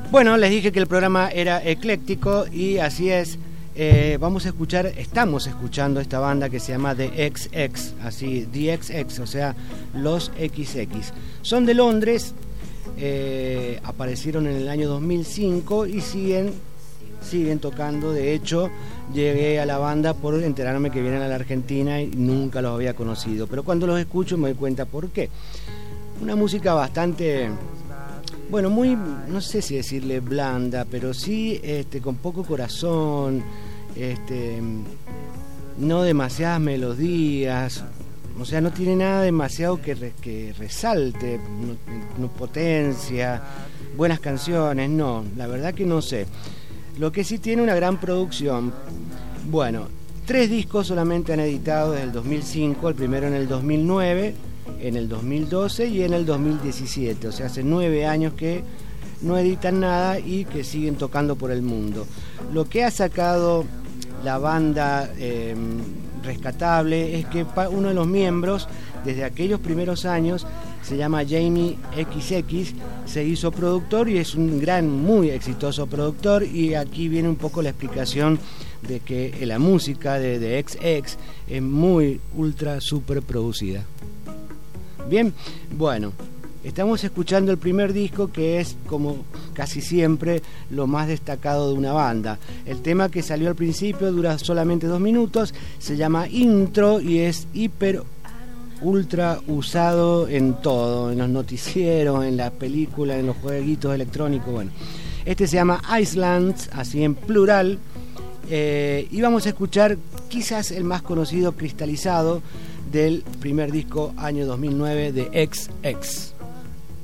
Bueno, les dije que el programa era ecléctico y así es. Estamos escuchando esta banda que se llama The XX, así, The XX, o sea, los XX. Son de Londres, aparecieron en el año 2005 y siguen tocando. De hecho, llegué a la banda por enterarme que vienen a la Argentina y nunca los había conocido, pero cuando los escucho me doy cuenta por qué. Una música bastante, bueno, muy, no sé si decirle blanda, pero sí con poco corazón, no demasiadas melodías, o sea, no tiene nada demasiado que resalte, no potencia, buenas canciones, no, la verdad que no sé. Lo que sí tiene una gran producción. Bueno, 3 discos solamente han editado desde el 2005, el primero en el 2009, en el 2012 y en el 2017, o sea, hace 9 años que no editan nada y que siguen tocando por el mundo. Lo que ha sacado la banda rescatable es que uno de los miembros, desde aquellos primeros años, se llama Jamie XX, se hizo productor y es un muy exitoso productor, y aquí viene un poco la explicación de que la música de XX es muy ultra super producida. Bien, bueno, estamos escuchando el primer disco, que es, como casi siempre, lo más destacado de una banda. El tema que salió al principio dura solamente 2 minutos, se llama Intro y es ultra usado en todo, en los noticieros, en las películas, en los jueguitos electrónicos. Bueno, este se llama Islands, así en plural, y vamos a escuchar quizás el más conocido, cristalizado, del primer disco año 2009 de XX.